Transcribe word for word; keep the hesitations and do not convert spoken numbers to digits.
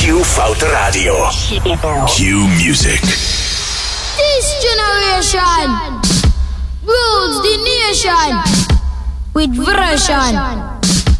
Q Foute Radio. Q Music. This generation rules the nation with version.